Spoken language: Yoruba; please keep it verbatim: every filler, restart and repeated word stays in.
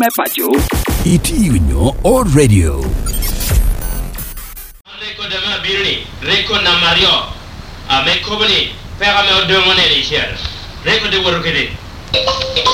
Mefajo. Iti Unyo or radio. Reko dama birni, reko na Mario. A me kobni, pega me o demone le cher. Reko de workede.